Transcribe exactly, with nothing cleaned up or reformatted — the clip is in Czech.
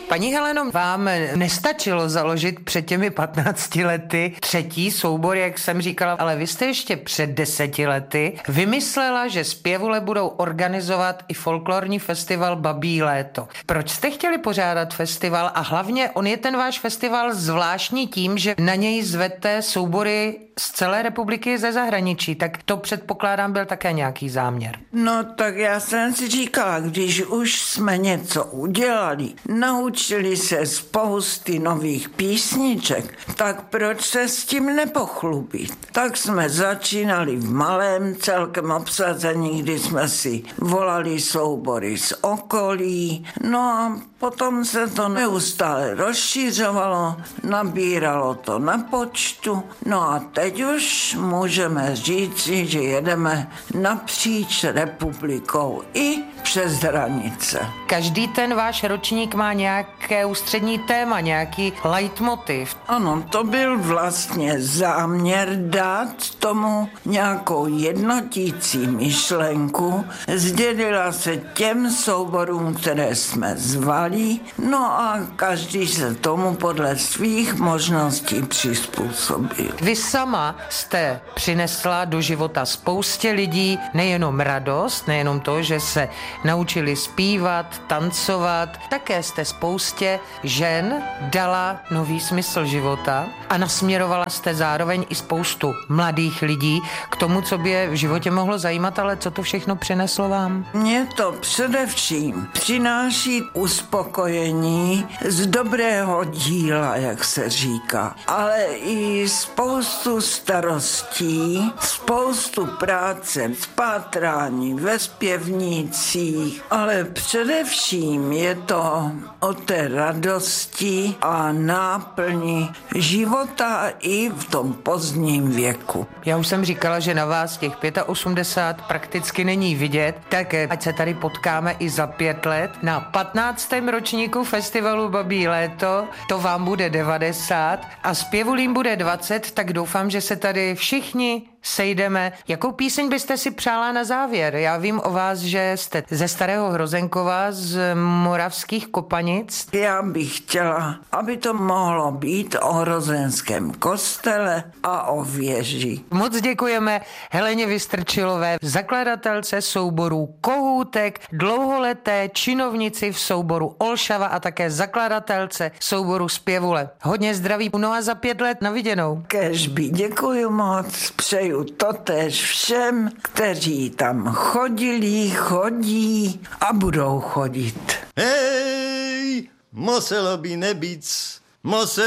Paní Heleno, vám nestačilo založit před těmi patnácti lety třetí soubor, jak jsem říkala, ale vy jste ještě před deseti lety vymyslela, že zpěvule budou organizovat i folklorní festival Babí léto. Proč jste chtěli pořádat festival a hlavně on je ten váš festival zvláštní tím, že na něj zvete soubory z celé republiky ze zahraničí, tak to předpokládám byl také nějaký záměr. No tak já jsem si říkala, když už jsme něco udělali, naučili se spousty nových písniček, tak proč se s tím nepochlubit? Tak jsme začínali v malém celkem obsazení, kdy jsme si volali soubory z okolí, no a potom se to neustále rozšířovalo, nabíralo to na počtu, no a teď už můžeme říci, že jedeme napříč republikou i přes hranice. Každý ten váš ročník má nějaké ústřední téma, nějaký leitmotiv. Ano, to byl vlastně záměr dát tomu nějakou jednotící myšlenku, sdělila se těm souborům, které jsme zvali, no a každý se tomu podle svých možností přizpůsobil. Vy sama jste přinesla do života spoustě lidí nejenom radost, nejenom to, že se naučili zpívat, tancovat, také jste spoustě žen dala nový smysl života a nasměrovala jste zároveň i spoustu mladých lidí k tomu, co by je v životě mohlo zajímat, ale co to všechno přineslo vám? Mně to především přináší uspokojení z dobrého díla, jak se říká, ale i spoustu starostí, spoustu práce, spátrání ve zpěvnících, ale především je to o té radosti a náplni života i v tom pozdním věku. Já už jsem říkala, že na vás těch osmdesát pět prakticky není vidět, tak ať se tady potkáme i za pět let na patnáctém ročníku festivalu Babí léto, to vám bude devadesát a zpěvulím bude dvacet, tak doufám, že se tady všichni sejdeme. Jakou píseň byste si přála na závěr? Já vím o vás, že jste ze Starého Hrozenkova, z Moravských Kopanic. Já bych chtěla, aby to mohlo být o Hrozenském kostele a o věži. Moc děkujeme Heleně Vystrčilové, zakladatelce souboru Kohoutek, dlouholeté činovnici v souboru Olšava a také zakladatelce souboru Zpěvule. Hodně zdraví, no a za pět let na viděnou. Kéžby, děkuju moc, přeju totéž všem, kteří tam chodili, chodí a budou chodit. Hej, muselo by nebyť, muselo